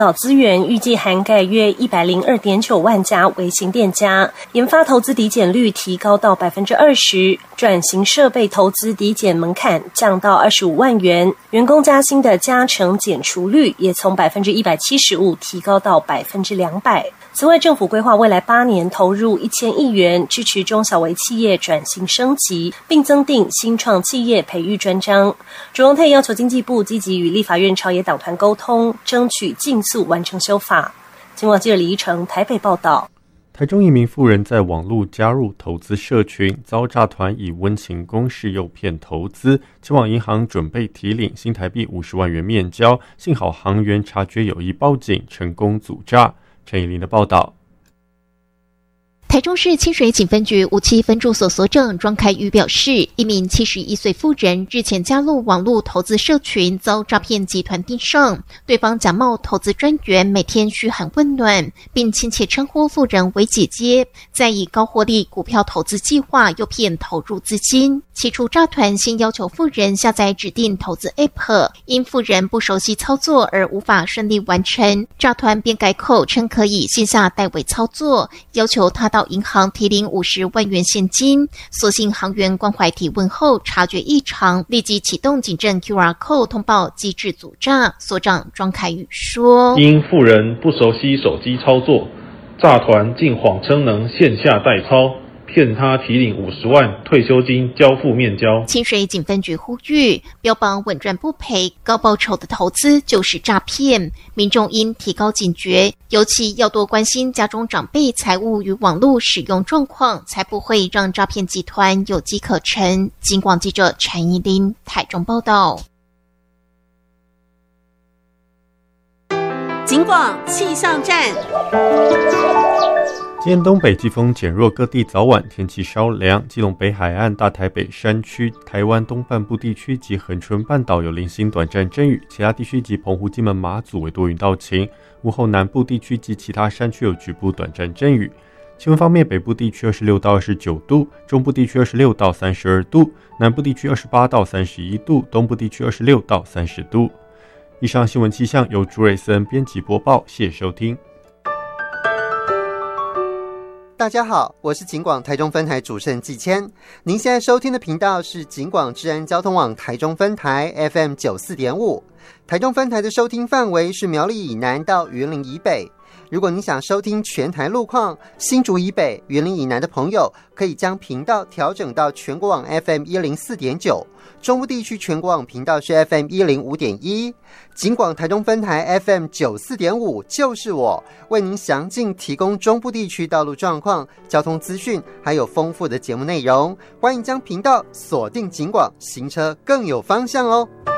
导资源预计涵盖约102.9万家微型店家，研发投资抵减率提高到 20%， 转型设备投资抵减门槛降到25万元，员工加薪的加成减除率也从 175% 提高到 200%。此外，政府规划未来8年投入1000亿元，支持中小微企业转型升级，并增订新创企业培育专章。卓荣泰要求经济部积极与立法院朝野党团沟通，争取尽速完成修法。警广记者李依成台北报道。 台中一名妇人在网络加入投资社群，遭诈团以温情攻势诱骗投资，前往银行准备提领新台币50万元面交，幸好行员察觉有异报警，成功阻诈。陈以琳的报道。 台中市清水警分局57分驻所所长庄凯宇表示，一名71岁妇人日前加入网络投资社群，遭诈骗集团盯上，对方假冒投资专员，每天嘘寒问暖，并亲切称呼妇人为姐姐，再以高获利股票投资计划诱骗投入资金。起初诈团先要求妇人下载指定投资 App， 因妇人不熟悉操作而无法顺利完成，诈团便改口称可以线下代为操作，要求他到银行提领50万元现金，所幸行员关怀提问后察觉异常，立即启动警政 QR Code 通报机制阻诈。所长庄凯宇说， 因妇人不熟悉手机操作，诈团竟谎称能线下代操，骗他提领50万退休金交付面交。 清水警分局呼吁，标榜稳赚不赔、高报酬的投资就是诈骗，民众应提高警觉，尤其要多关心家中长辈财务与网络使用状况，才不会让诈骗集团有机可乘。警广记者陈怡琳台中报道。 警广气象站。 今天东北季风减弱，各地早晚天气稍凉。基隆北海岸、大台北山区、台湾东半部地区及恒春半岛有零星短暂阵雨，其他地区及澎湖、金门、马祖为多云到晴。午后南部地区及其他山区有局部短暂阵雨。气温方面，北部地区26到29度，中部地区26到32度，南部地区28到31度，东部地区26到30度。以上新闻气象由朱瑞森编辑播报，谢谢收听。 大家好，我是警广台中分台主持人季谦。您现在收听的频道是警广治安交通网台中分台 FM 94.5。台中分台的收听范围是苗栗以南到云林以北。如果您想收听全台路况，新竹以北、云林以南的朋友可以将频道调整到全国网 FM 104.9，中部地区全国网频道是 FM 105.1。警广台中分台 FM 94.5就是我，为您详尽提供中部地区道路状况、交通资讯，还有丰富的节目内容。欢迎将频道锁定警广，行车更有方向哦。